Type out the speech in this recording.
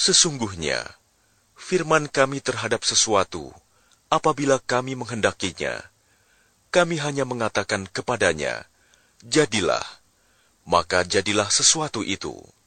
Sesungguhnya, firman kami terhadap sesuatu, apabila kami menghendakinya, kami hanya mengatakan kepadanya, jadilah, maka jadilah sesuatu itu.